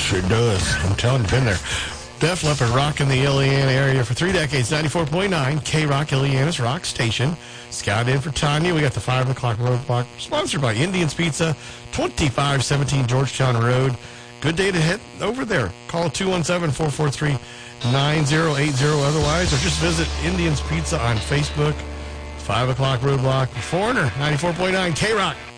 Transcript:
Sure does. I'm telling you, been there. Def Leppard rocking the Illiana area for 3 decades. 94.9 K-Rock, Illiana's rock station. Scout in for Tanya. We got the 5 o'clock roadblock, sponsored by Indians Pizza, 2517 Georgetown Road. Good day to head over there. Call 217-443-9080 otherwise, or just visit Indians Pizza on Facebook. 5 o'clock roadblock. Foreigner, 94.9 K-Rock.